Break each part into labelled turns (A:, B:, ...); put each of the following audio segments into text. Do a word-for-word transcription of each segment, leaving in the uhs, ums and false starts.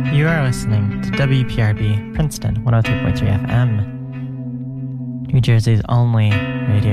A: You are listening to W P R B Princeton one oh two point three F M, New Jersey's only radio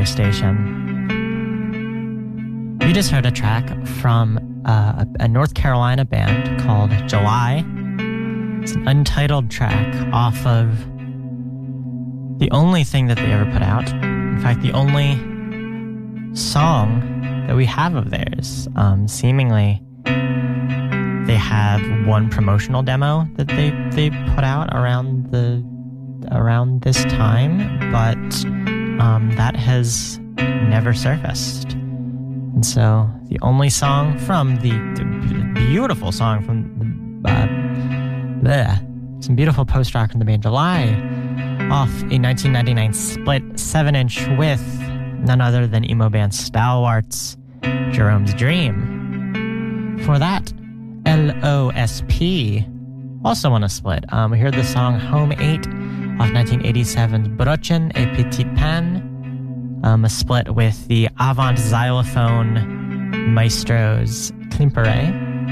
A: station. You just heard a track from uh, a, a North Carolina band called July. It's an untitled track off of the only thing that they ever put out. In fact, the only song that we have of theirs. Um, seemingly, they have one promotional demo that they, they put out around the around this time, but um, that has never surfaced. And so, the only song from the, the beautiful song from the, uh, bleh, some beautiful post-rock from the band July, off a nineteen ninety-nine split seven inch with none other than emo band Stalwarts, Jerome's Dream. For that, L O S P, also on a split. Um, we heard the song Home eight of nineteen eighty-seven's Brochen et Petit Pain, um, a split with the Avant Xylophone Maestros Klimpere.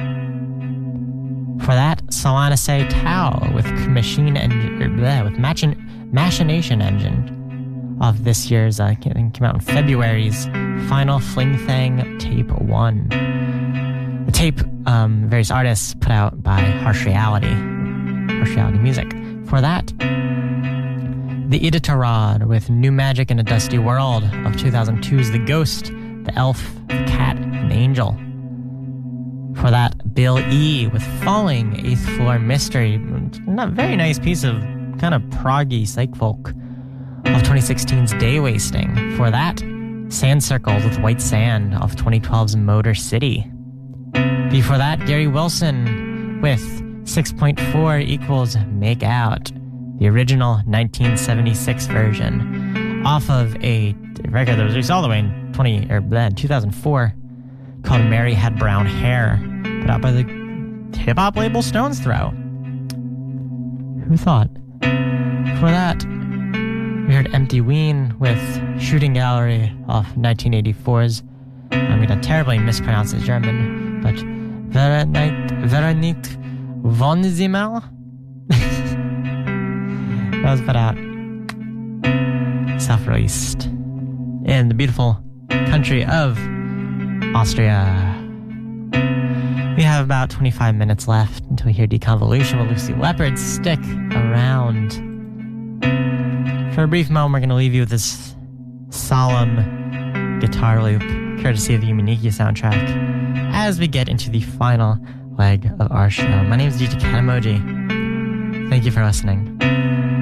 A: For that, Solanacea Tau with Machine Engine, bleh, with Machin- Machination Engine of this year's, uh, came out in February's Final Fling Thang Tape one. The tape, um, various artists put out by Harsh Reality, Harsh Reality Music. For that, the Iditarod with New Magic in a Dusty World of two thousand two's The Ghost, The Elf, The Cat, and The Angel. For that, Bill E. with Falling, Eighth Floor Mystery, a very nice piece of kind of proggy psych folk of twenty sixteen's Day Wasting. For that, Sand Circles with White Sand of twenty twelve's Motor City. Before that, Gary Wilson with six point four equals Make Out, the original nineteen seventy-six version, off of a record that was released all the way in twenty or bleh, two thousand four, called Mary Had Brown Hair, put out by the hip-hop label Stone's Throw. Who thought? For that, we heard Empty Ween with Shooting Gallery off nineteen eighty-four's, I'm going to terribly mispronounce his German, but Veronique, Veronique von Zimmel? That was put out, self-released, in the beautiful country of Austria. We have about twenty-five minutes left until we hear Deconvolution with Lucy Leopard. Stick around. For a brief moment, we're going to leave you with this solemn guitar loop, courtesy of the Uminiki soundtrack, as we get into the final leg of our show. My name is D J Cat Emoji. Thank you for listening.